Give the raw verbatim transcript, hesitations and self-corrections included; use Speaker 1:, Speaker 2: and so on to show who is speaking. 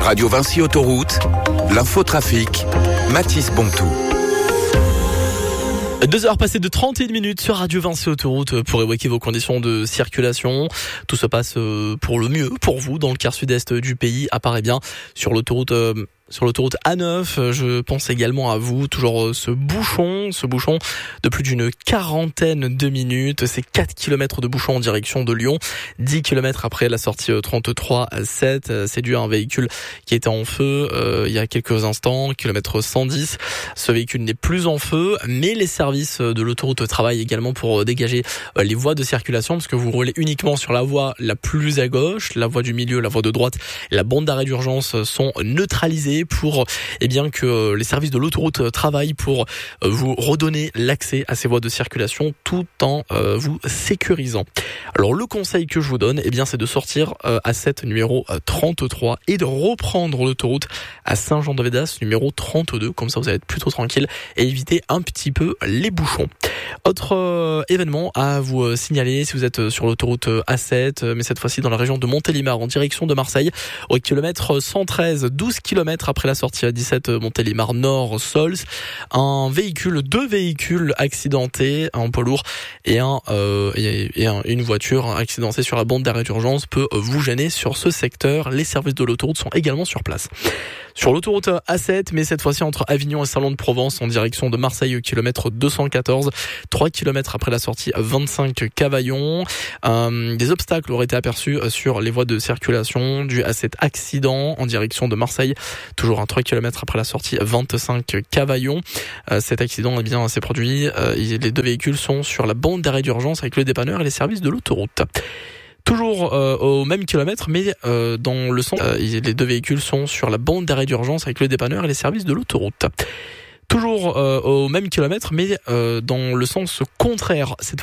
Speaker 1: Radio Vinci Autoroute, l'infotrafic, Mathis Bontou.
Speaker 2: Deux heures passées de trente et une minutes sur Radio Vinci Autoroute pour évoquer vos conditions de circulation. Tout se passe pour le mieux pour vous dans le quart sud-est du pays. Apparaît bien sur l'autoroute... Euh Sur l'autoroute A neuf, je pense également à vous, toujours ce bouchon, ce bouchon de plus d'une quarantaine de minutes. C'est quatre kilomètres de bouchon en direction de Lyon, dix kilomètres après la sortie trente-trois sept. C'est dû à un véhicule qui était en feu euh, il y a quelques instants, kilomètre cent dix. Ce véhicule n'est plus en feu, mais les services de l'autoroute travaillent également pour dégager les voies de circulation, parce que vous roulez uniquement sur la voie la plus à gauche, la voie du milieu, la voie de droite. La bande d'arrêt d'urgence sont neutralisées pour eh bien que les services de l'autoroute travaillent pour vous redonner l'accès à ces voies de circulation tout en euh, vous sécurisant. Alors le conseil que je vous donne, eh bien c'est de sortir euh, à sept numéro trente-trois et de reprendre l'autoroute à Saint-Jean-de-Védas numéro trente-deux, comme ça vous allez être plutôt tranquille et éviter un petit peu les bouchons. Autre euh, événement à vous euh, signaler si vous êtes sur l'autoroute A sept, mais cette fois-ci dans la région de Montélimar en direction de Marseille, au kilomètre cent treize, douze kilomètres après la sortie à dix-sept Montélimar Nord Sols, un véhicule, deux véhicules accidentés, un poids lourd et un euh, et, et un, une voiture accidentée sur la bande d'arrêt d'urgence peut vous gêner sur ce secteur. Les services de l'autoroute sont également sur place. Sur l'autoroute A sept, mais cette fois-ci entre Avignon et Salon de Provence en direction de Marseille au kilomètre deux cent quatorze, trois kilomètres après la sortie vingt-cinq Cavaillon. Euh, des obstacles auraient été aperçus sur les voies de circulation dû à cet accident en direction de Marseille, toujours un trois kilomètres après la sortie vingt-cinq Cavaillon. Euh, cet accident eh bien, s'est produit, euh, les deux véhicules sont sur la bande d'arrêt d'urgence avec le dépanneur et les services de l'autoroute. Toujours euh, au même kilomètre, mais euh, dans le sens, euh, les deux véhicules sont sur la bande d'arrêt d'urgence avec le dépanneur et les services de l'autoroute. Toujours euh, au même kilomètre, mais euh, dans le sens contraire. Cette